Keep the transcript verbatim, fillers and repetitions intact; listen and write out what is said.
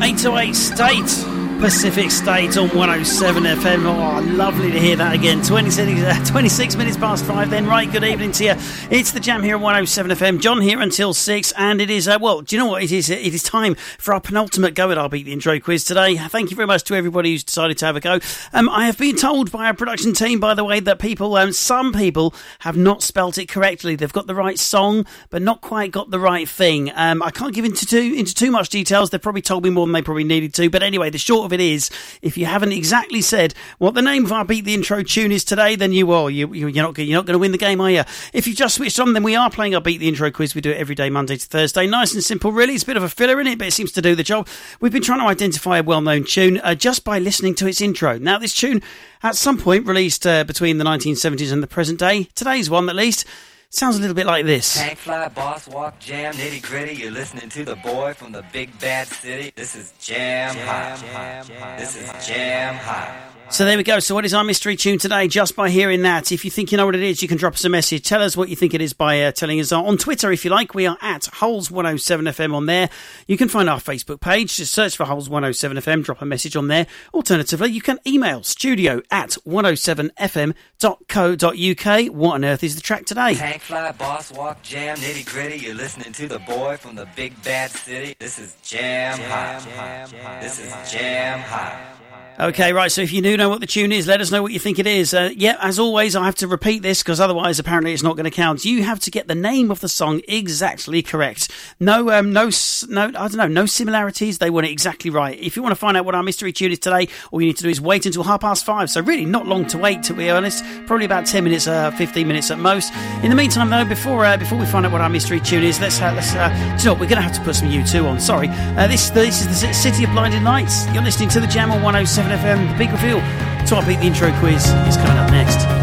eight to eight State, Pacific State on one oh seven F M. Oh, lovely to hear that again. twenty-six, uh, twenty-six minutes past five then. Right, good evening to you. It's the Jam here on one oh seven F M. John here until six, and it is, uh, well, do you know what it is? It is time for our penultimate go at our Beat the Intro quiz today. Thank you very much to everybody who's decided to have a go. Um, I have been told by our production team, by the way, that people, um, some people have not spelt it correctly. They've got the right song, but not quite got the right thing. Um, I can't give into too, into too much details. They've probably told me more than they probably needed to. But anyway, the short of it is, if you haven't exactly said what the name of our Beat the Intro tune is today, then you will. You, you, you're not, you're not going to win the game, are you? If you just switched on, then we are playing our Beat the Intro quiz. We do it every day, Monday to Thursday. Nice and simple, really. It's a bit of a filler in it, but it seems to do the job. We've been trying to identify a well-known tune uh, just by listening to its intro. Now, this tune, at some point, released uh, between the nineteen seventies and the present day, today's one at least, sounds a little bit like this. Tank fly, boss walk, jam, nitty gritty. You're listening to the boy from the big bad city. This is Jam Hot. This is Jam Hot. So there we go. So what is our mystery tune today? Just by hearing that, if you think you know what it is, you can drop us a message. Tell us what you think it is by uh, telling us on Twitter, if you like. We are at Holes one oh seven F M on there. You can find our Facebook page. Just search for Holes one oh seven F M. Drop a message on there. Alternatively, you can email studio at one oh seven f m dot co dot u k. What on earth is the track today? Tank fly, boss walk, jam, nitty gritty. You're listening to the boy from the big bad city. This is Jam Hot. This is Jam Hot. Okay, right, so if you do know what the tune is, let us know what you think it is. Uh, yeah, as always, I have to repeat this because otherwise apparently it's not going to count. You have to get the name of the song exactly correct. No, um, no, no, I don't know, no similarities. They want it exactly right. If you want to find out what our mystery tune is today, all you need to do is wait until half past five. So really not long to wait, to be honest. Probably about ten minutes, uh, fifteen minutes at most. In the meantime, though, before uh, before we find out what our mystery tune is, let's, uh, let's uh, do you know what, we're going to have to put some U two on. Sorry. Uh, this, this is the City of Blinding Lights. You're listening to the Jam on one oh seven F M. The big reveal to our Beat the Intro quiz is coming up next.